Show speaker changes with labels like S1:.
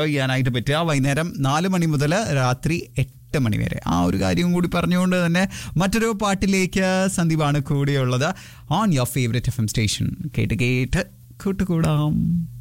S1: ചെയ്യാനായിട്ട് പറ്റുക വൈകുന്നേരം 4 മണി മുതൽ രാത്രി 8 മണി വരെ. ആ ഒരു കാര്യവും കൂടി പറഞ്ഞുകൊണ്ട് തന്നെ മറ്റൊരു പാട്ടിലേക്ക് സന്ദീപാണ് കൂടെയുള്ളത്. On your favourite FM station. കേട്ട് കൂട്ടുകൂടാം.